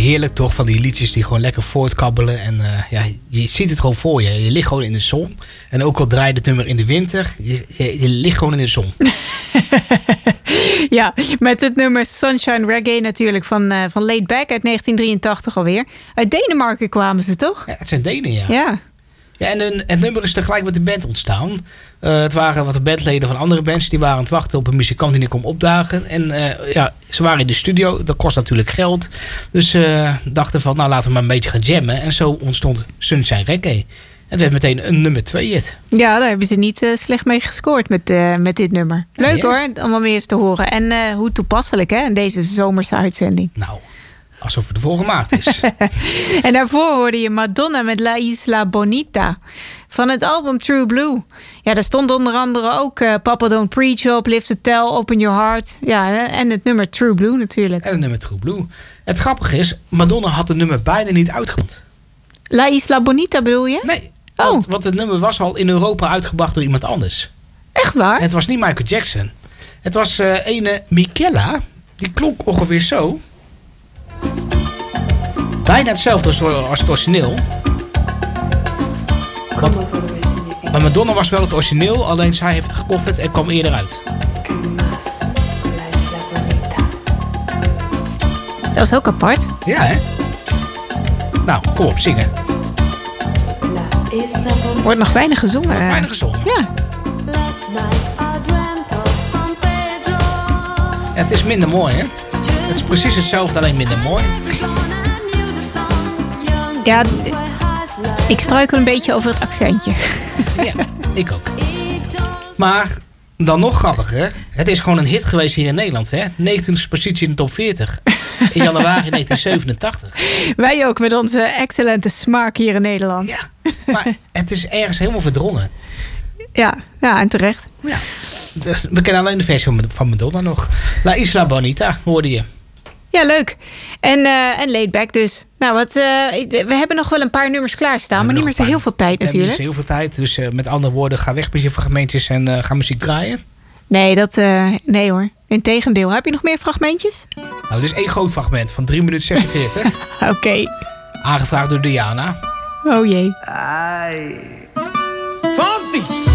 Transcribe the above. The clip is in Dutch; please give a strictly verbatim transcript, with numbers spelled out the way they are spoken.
heerlijk toch, van die liedjes die gewoon lekker voortkabbelen. En uh, ja, je ziet het gewoon voor je. Je ligt gewoon in de zon. En ook al draait het nummer in de winter, je, je, je ligt gewoon in de zon. Ja, met het nummer Sunshine Reggae natuurlijk van, uh, van Laid Back uit negentien drieëntachtig alweer. Uit Denemarken kwamen ze, toch? Ja, het zijn Denen, ja. Ja. Ja, en een, het nummer is tegelijk met de band ontstaan. Uh, het waren wat de bandleden van andere bands. Die waren aan het wachten op een muzikant die er kwam opdagen. En uh, ja, ze waren in de studio. Dat kost natuurlijk geld. Dus ze uh, dachten van, nou laten we maar een beetje gaan jammen. En zo ontstond Sunshine Reggae. En het werd meteen een nummer twee hit. Ja, daar hebben ze niet uh, slecht mee gescoord met, uh, met dit nummer. Leuk nee, hoor, om wel meer eens te horen. En uh, hoe toepasselijk hè, in deze zomerse uitzending. Nou, alsof het ervoor gemaakt is. En daarvoor hoorde je Madonna met La Isla Bonita. Van het album True Blue. Ja, daar stond onder andere ook uh, Papa Don't Preach op, Live to Tell, Open Your Heart. Ja, en het nummer True Blue natuurlijk. En het nummer True Blue. Het grappige is, Madonna had het nummer bijna niet uitgebracht. La Isla Bonita bedoel je? Nee, oh. want, want het nummer was al in Europa uitgebracht door iemand anders. Echt waar? En het was niet Michael Jackson. Het was uh, ene Michela. Die klonk ongeveer zo. Bijna hetzelfde als, als het origineel. Want, maar Madonna was wel het origineel, alleen zij heeft het gecoverd en kwam eerder uit. Dat is ook apart. Ja, hè? Nou, kom op, zingen. Wordt nog weinig gezongen. Wordt weinig gezongen. Ja. Ja, het is minder mooi, hè? Het is precies hetzelfde, alleen minder mooi. Ja, ik struikel een beetje over het accentje. Ja, ik ook. Maar dan nog grappiger. Het is gewoon een hit geweest hier in Nederland. Hè? negentiende positie in de top veertig. In januari negentien zevenentachtig. Wij ook met onze excellente smaak hier in Nederland. Ja, maar het is ergens helemaal verdrongen. Ja, ja, en terecht. Ja. We kennen alleen de versie van Madonna nog. La Isla Bonita, hoorde je. Ja, leuk. En, uh, en Laid Back dus. Nou, wat, uh, we hebben nog wel een paar nummers klaarstaan, maar niet meer zo heel veel tijd natuurlijk. Niet zo heel veel tijd, dus uh, met andere woorden, ga weg met je fragmentjes en uh, ga muziek draaien. Nee, dat, uh, nee hoor. Integendeel. Heb je nog meer fragmentjes? Nou, dit is één groot fragment van drie minuten zesenveertig. Oké. Okay. Aangevraagd door Diana. Oh jee. Ai. Fancy!